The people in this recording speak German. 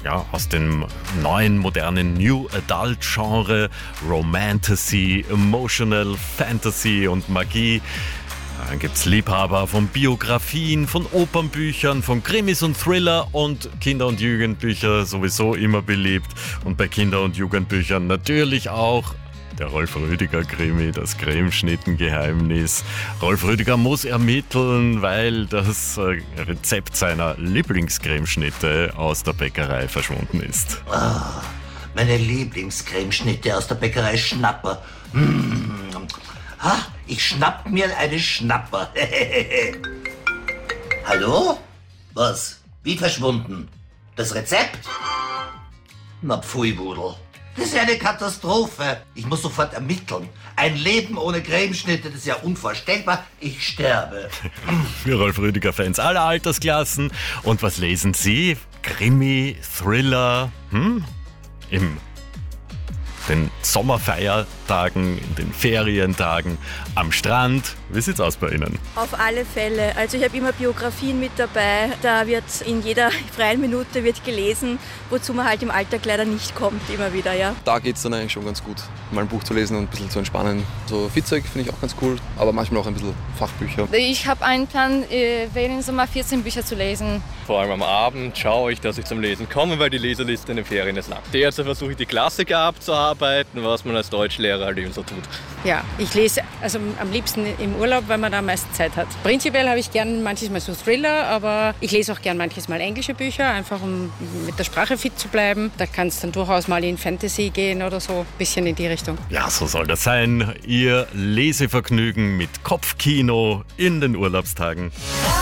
aus dem neuen, modernen New Adult Genre, Romantasy, Emotional Fantasy und Magie. Dann gibt's Liebhaber von Biografien, von Opernbüchern, von Krimis und Thriller und Kinder- und Jugendbücher sowieso immer beliebt. Und bei Kinder- und Jugendbüchern natürlich auch der Rolf Rüdiger-Krimi, das Cremeschnittengeheimnis. Rolf Rüdiger muss ermitteln, weil das Rezept seiner Lieblingscremeschnitte aus der Bäckerei verschwunden ist. Oh, meine Lieblingscremeschnitte aus der Bäckerei Schnapper. Ich schnapp mir eine Schnapper. Hallo? Was? Wie verschwunden? Das Rezept? Na Pfui-Budel. Das ist ja eine Katastrophe. Ich muss sofort ermitteln. Ein Leben ohne Cremeschnitte, das ist ja unvorstellbar. Ich sterbe. Für Rolf Rüdiger-Fans aller Altersklassen. Und was lesen Sie? Krimi, Thriller? In den Sommerfeiertagen, in den Ferientagen, am Strand. Wie sieht's aus bei Ihnen? Auf alle Fälle. Also ich habe immer Biografien mit dabei. Da wird in jeder freien Minute wird gelesen, wozu man halt im Alltag leider nicht kommt, immer wieder, ja. Da geht es dann eigentlich schon ganz gut, mal ein Buch zu lesen und ein bisschen zu entspannen. So Viehzeug finde ich auch ganz cool, aber manchmal auch ein bisschen Fachbücher. Ich habe einen Plan, im Sommer 14 Bücher zu lesen. Vor allem am Abend schaue ich, dass ich zum Lesen komme, weil die Leseliste in den Ferien ist lang. Derzeit versuche ich die Klassiker abzuarbeiten, was man als Deutschlehrer halt eben so tut. Ja, ich lese also am liebsten im Urlaub, weil man da am meisten Zeit hat. Prinzipiell habe ich gern manches Mal so Thriller, aber ich lese auch gern manches Mal englische Bücher, einfach um mit der Sprache fit zu bleiben. Da kann es dann durchaus mal in Fantasy gehen oder so, ein bisschen in die Richtung. Ja, so soll das sein. Ihr Lesevergnügen mit Kopfkino in den Urlaubstagen.